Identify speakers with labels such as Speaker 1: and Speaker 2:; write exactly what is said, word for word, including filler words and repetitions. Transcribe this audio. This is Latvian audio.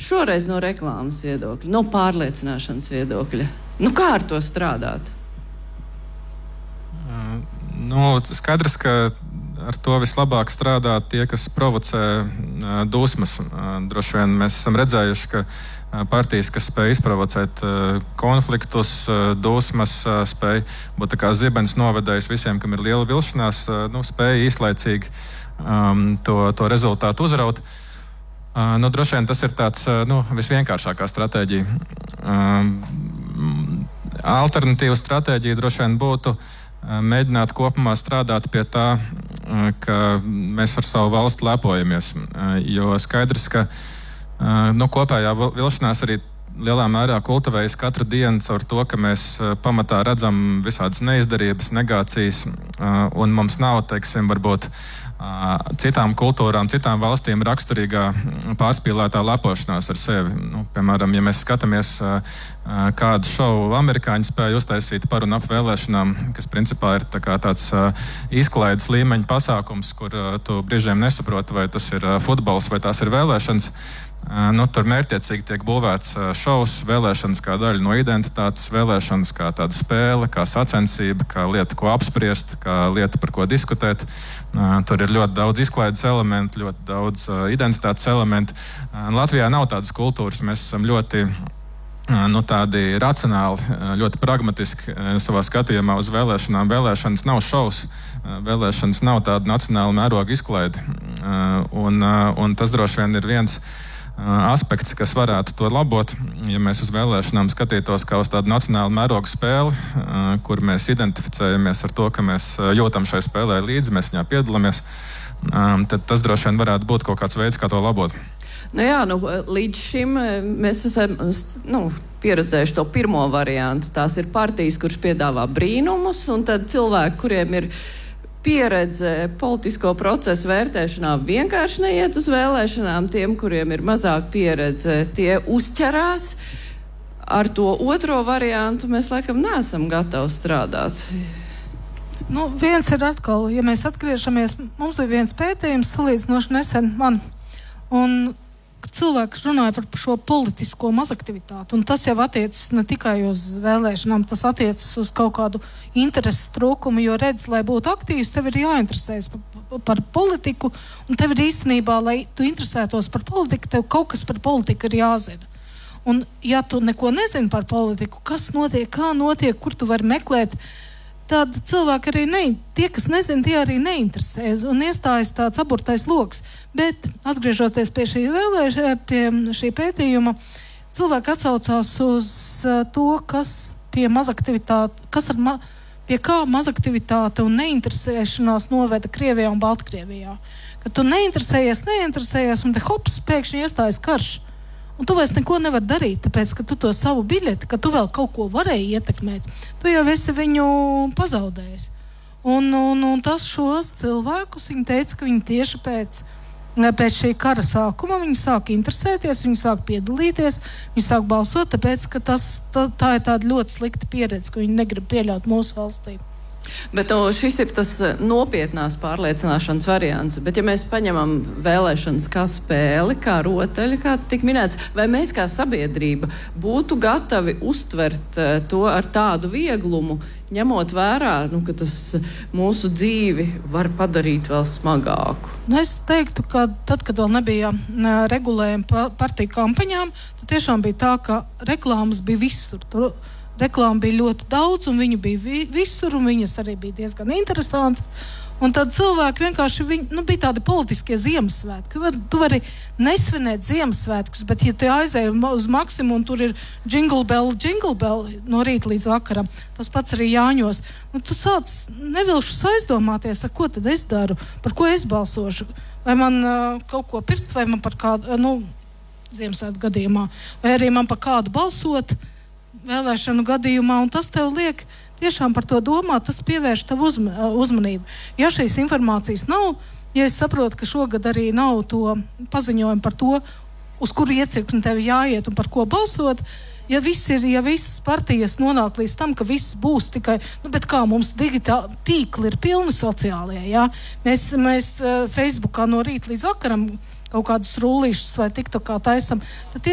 Speaker 1: Šoreiz no reklāmas viedokļa, no pārliecināšanas viedokļa. Nu, kā ar to strādāt?
Speaker 2: Uh, nu, skaidrs, ka ar to vislabāk strādā tie, kas provocē uh, dusmas. Uh, droši vien mēs esam redzējuši, ka uh, partijas, kas spēj izprovocēt uh, konfliktus, uh, dusmas, uh, spēj būt tā kā zibens novedējis visiem, kam ir liela vilšanās, uh, nu, spēj īslaicīgi um, to, to rezultātu uzraut. Uh, nu, droši vien tas ir tāds uh, nu, visvienkāršākā stratēģija. Uh, alternatīva stratēģija droši vien būtu uh, mēģināt kopumā strādāt pie tā, uh, ka mēs ar savu valstu lepojamies. Uh, jo skaidrs, ka uh, nu, kopējā vilšanās arī lielā mērā kultivējas katru dienu caur to, ka mēs uh, pamatā redzam visādas neizdarības, negācijas, uh, un mums nav, teiksim, varbūt citām kultūrām, citām valstīm raksturīgā pārspīlētā lepošanās ar sevi. Nu, piemēram, ja mēs skatāmies, kādu šovu amerikāņi spēja uztaisīt par un ap vēlēšanām, kas principā ir tā kā tāds izklaides līmeņa pasākums, kur tu brīžiem nesaproti, vai tas ir futbols vai tās ir vēlēšanas. Nu, tur mērķtiecīgi tiek būvēts šovs, vēlēšanas kā daļa no identitātes, vēlēšanas kā tāda spēle, kā sacensība, kā lieta, ko apspriest, kā lieta, par ko diskutēt. Tur ir ļoti daudz izklaides elementu, ļoti daudz identitātes elementu. Latvijā nav tādas kultūras, mēs esam ļoti nu, tādi racionāli, ļoti pragmatiski savā skatījumā uz vēlēšanām. Vēlēšanas nav šovs, vēlēšanas nav tāda nacionāla mēroga izklaide. Un, un tas droši vien ir viens aspekts, kas varētu to labot, ja mēs uz vēlēšanām skatītos kā uz tādu nacionālu mērogu spēli, kur mēs identificējamies ar to, ka mēs jūtam šai spēlē līdzi, mēs viņā piedalāmies, tad tas droši vien varētu būt kaut kāds veids, kā to labot.
Speaker 1: Nu jā, nu, līdz šim mēs esam nu, pieredzējuši to pirmo variantu. Tās ir partijas, kuras piedāvā brīnumus, un tad cilvēki, kuriem ir pieredze politisko procesu vērtēšanā, vienkārši neiet uz vēlēšanām. Tiem, kuriem ir mazāk pieredze, tie uzķerās. Ar to otro variantu mēs laikam neesam gatavi strādāt.
Speaker 3: Nu, viens ir atkal, ja mēs atgriežamies, mums ir viens pētījums salīdzinoši nesen man, un cilvēki runāja par šo politisko mazaktivitāti, un tas jau attiecas ne tikai uz vēlēšanām, tas attiecas uz kaut kādu intereses trūkumu, jo redz, lai būtu aktīvs, tev ir jāinteresējas par, par politiku, un tev ir īstenībā, lai tu interesētos par politiku, tev kaut kas par politiku ir jāzina. Un ja tu neko nezini par politiku, kas notiek, kā notiek, kur tu vari meklēt, tad cilvēki arī ne, tie, kas nezina, tie arī neinteresēs un iestājas tāds aburtais loks. Bet atgriežoties pie šī vēlēšana, pie šī pētījuma, cilvēki atsaucās uz uh, to, kas pie mazaktivitāte, kas ar ma, pie kā mazaktivitāte un neinteresēšanās noveda Krievijā un Baltkrievijā. Kad tu neinteresējies, neinteresējies un te hops, pēkšņi iestājas karš. Un tu vairs neko nevar darīt, tāpēc, ka tu to savu biļeti, ka tu vēl kaut ko varēji ietekmēt, tu jau esi viņu pazaudējis. Un, un, un tas šos cilvēkus, viņi teica, ka viņi tieši pēc, pēc šī kara sākuma, viņi sāk interesēties, viņi sāk piedalīties, viņi sāk balsot, tāpēc, ka tas, tā, tā ir tāda ļoti slikta pieredze, ka viņi negrib pieļaut mūsu valstī.
Speaker 1: Bet no, šis ir tas nopietnās pārliecināšanas variants. Bet ja mēs paņemam vēlēšanas kā spēli, kā rotaļu, kā tik minēts, vai mēs kā sabiedrība būtu gatavi uztvert to ar tādu vieglumu, ņemot vērā, nu, ka tas mūsu dzīvi var padarīt vēl smagāku?
Speaker 3: Nu, es teiktu, ka tad, kad vēl nebija regulējuma partiju kampaņām, tad tiešām bija tā, ka reklāmas bija visur. Tur reklāma bija ļoti daudz, un viņu bija vi- visur, un viņas arī bija diezgan interesanti. Un tad cilvēki vienkārši, viņi, nu, bija tādi politiskie Ziemassvētki. Var, tu vari nesvinēt Ziemassvētkus, bet ja tu aizēji uz Maksimu, un tur ir jingle bell, jingle bell no rīta līdz vakaram, tas pats arī Jāņos, nu, tu sāc nevilšus aizdomāties, ar ko tad es daru, par ko es balsošu, vai man uh, kaut ko pirkt, vai man par kādu, uh, nu, Ziemassvētku gadījumā, vai arī man par kādu balsot, vēlēšanu gadījumā, un tas tev liek tiešām par to domāt, tas pievērš tavu uzma, uzmanību. Ja šīs informācijas nav, ja es saprotu, ka šogad arī nav to paziņojumu par to, uz kuru iecirkni tev jāiet un par ko balsot, ja viss ir, ja visas partijas nonāk līdz tam, ka viss būs tikai, nu, bet kā mums digitāli tīkli ir pilni sociālie, jā? Mēs, mēs Facebookā no rīta līdz vakaram kaut kādus rullīšus vai TikTokā taisam, tad